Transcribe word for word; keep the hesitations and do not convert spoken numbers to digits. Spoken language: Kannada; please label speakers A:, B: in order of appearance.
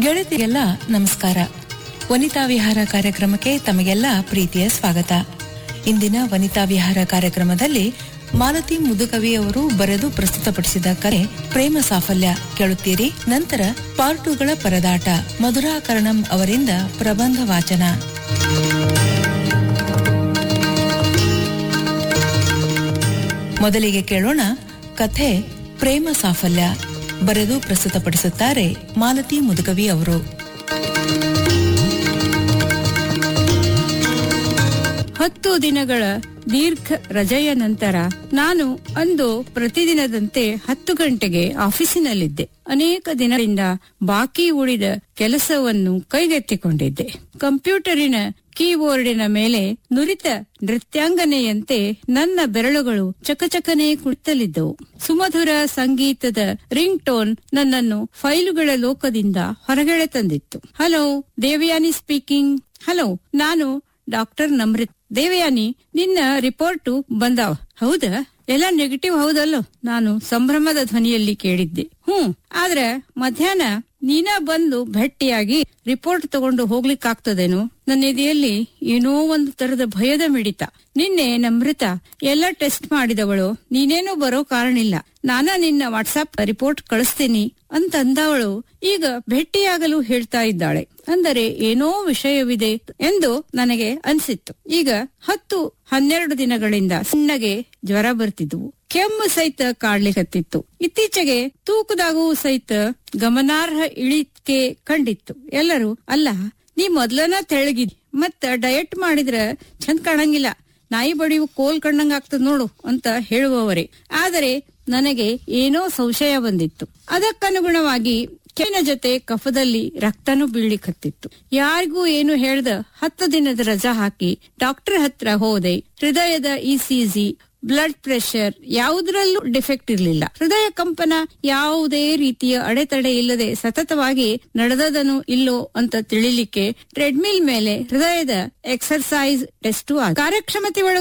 A: ಗೆಳತಿಗೆಲ್ಲ ನಮಸ್ಕಾರ. ವನಿತಾ ವಿಹಾರ ಕಾರ್ಯಕ್ರಮಕ್ಕೆ ತಮಗೆಲ್ಲ ಪ್ರೀತಿಯ ಸ್ವಾಗತ. ಇಂದಿನ ವನಿತಾ ವಿಹಾರ ಕಾರ್ಯಕ್ರಮದಲ್ಲಿ ಮಾಲತಿ ಮುದುಕವಿ ಅವರು ಬರೆದು ಪ್ರಸ್ತುತಪಡಿಸಿದ ಕರೆ ಪ್ರೇಮ ಸಾಫಲ್ಯ ಕೇಳುತ್ತೀರಿ. ನಂತರ ಪಾರ್ಟುಗಳ ಪರದಾಟ ಮಧುರಾಕರಣಂ ಅವರಿಂದ ಪ್ರಬಂಧ ವಾಚನ. ಮೊದಲಿಗೆ ಕೇಳೋಣ ಕಥೆ ಪ್ರೇಮ ಸಾಫಲ್ಯ. ಬರೆದು ಪ್ರಸ್ತುತಪಡಿಸುತ್ತಾರೆ ಮಾಲತಿ ಮುದುಕವಿ ಅವರು.
B: ಹತ್ತು ದಿನಗಳ ದೀರ್ಘ ರಜೆಯ ನಂತರ ನಾನು ಅಂದು ಪ್ರತಿದಿನದಂತೆ ಹತ್ತು ಗಂಟೆಗೆ ಆಫೀಸಿನಲ್ಲಿದ್ದೆ. ಅನೇಕ ದಿನದಿಂದ ಬಾಕಿ ಉಳಿದ ಕೆಲಸವನ್ನು ಕೈಗೆತ್ತಿಕೊಂಡಿದ್ದೆ. ಕಂಪ್ಯೂಟರಿನ ಕೀಬೋರ್ಡಿನ ಮೇಲೆ ನುರಿತ ನೃತ್ಯಾಂಗನೆಯಂತೆ ನನ್ನ ಬೆರಳುಗಳು ಚಕಚಕನೆ ಕುಳಿತಲಿದ್ದವು. ಸುಮಧುರ ಸಂಗೀತದ ರಿಂಗ್ ಟೋನ್ ನನ್ನನ್ನು ಫೈಲುಗಳ ಲೋಕದಿಂದ ಹೊರಗೆಳೆ ತಂದಿತ್ತು. Hello, Devayani speaking. ಹಲೋ, ನಾನು ಡಾಕ್ಟರ್ ನಮ್ರತ್. ದೇವಯಾನಿ, ನಿನ್ನ ರಿಪೋರ್ಟು ಬಂದಾವ. ಹೌದಾ? ಎಲ್ಲ ನೆಗೆಟಿವ್ ಹೌದಲ್ಲೋ? ನಾನು ಸಂಭ್ರಮದ ಧ್ವನಿಯಲ್ಲಿ ಕೇಳಿದ್ದೆ. ಹ್ಮ್, ಆದ್ರೆ ಮಧ್ಯಾಹ್ನ ನೀನ ಬಂದು ಭೇಟಿಯಾಗಿ ರಿಪೋರ್ಟ್ ತಗೊಂಡು ಹೋಗ್ಲಿಕ್ಕಾಗ್ತದೇನು? ನನ್ನ ಎದೆಯಲ್ಲಿ ಏನೋ ಒಂದು ತರದ ಭಯದ ಮಿಡಿತ. ನಿನ್ನೆ ನಮ್ರತ ಎಲ್ಲ ಟೆಸ್ಟ್ ಮಾಡಿದವಳು. ನೀನೇನೋ ಬರೋ ಕಾರಣಿಲ್ಲ, ನಾನ ನಿನ್ನ ವಾಟ್ಸಾಪ್ ರಿಪೋರ್ಟ್ ಕಳಿಸ್ತೀನಿ ಅಂತಂದವಳು ಈಗ ಭೇಟಿಯಾಗಲು ಹೇಳ್ತಾ ಇದ್ದಾಳೆ. ಅಂದರೆ ಏನೋ ವಿಷಯವಿದೆ ಎಂದು ನನಗೆ ಅನ್ಸಿತ್ತು. ಈಗ ಹತ್ತು ಹನ್ನೆರಡು ದಿನಗಳಿಂದ ಸಣ್ಣಗೆ ಜ್ವರ ಬರ್ತಿದ್ವು. ಕೆಮ್ಮು ಸಹಿತ ಕಾಡ್ಲಿಕತ್ತಿತ್ತು. ಇತ್ತೀಚೆಗೆ ತೂಕದಾಗೂ ಸಹಿತ ಗಮನಾರ್ಹ ಇಳಿಕೆ ಕಂಡಿತ್ತು. ಎಲ್ಲರೂ, ಅಲ್ಲ, ನೀ ಮೊದ್ಲನ ತೆಳಗಿದ್ ಮತ್ತ ಡಯಟ್ ಮಾಡಿದ್ರ ಚಂದ ಕಾಣಂಗಿಲ್ಲ, ನಾಯಿ ಬಡಿಯು ಕೋಲ್ ಕಂಡಂಗ ಆಗ್ತದ ನೋಡು ಅಂತ ಹೇಳುವವರೇ. ಆದರೆ ನನಗೆ ಏನೋ ಸಂಶಯ ಬಂದಿತ್ತು. ಅದಕ್ಕನುಗುಣವಾಗಿ ಕೆನ ಜೊತೆ ಕಫದಲ್ಲಿ ರಕ್ತನೂ ಬೀಳ್ಲಿಕತ್ತಿತ್ತು. ಯಾರಿಗೂ ಏನು ಹೇಳ್ದ ಹತ್ತು ದಿನದ ರಜಾ ಹಾಕಿ ಡಾಕ್ಟರ್ ಹತ್ರ ಹೋದೆ. ಹೃದಯದ ಇಸಿಜಿ, ಬ್ಲಡ್ ಪ್ರೆಷರ್ ಯಾವುದರಲ್ಲೂ ಡಿಫೆಕ್ಟ್ ಇರ್ಲಿಲ್ಲ. ಹೃದಯ ಕಂಪನ ಯಾವುದೇ ರೀತಿಯ ಅಡೆತಡೆ ಇಲ್ಲದೆ ಸತತವಾಗಿ ನಡೆದದನು ಇಲ್ಲೋ ಅಂತ ತಿಳಿಲಿಕ್ಕೆ ಟ್ರೆಡ್ಮಿಲ್ ಮೇಲೆ ಹೃದಯದ ಎಕ್ಸರ್ಸೈಸ್ ಟೆಸ್ಟ್ ಕಾರ್ಯಕ್ಷಮತೆ ಒಳಗೆ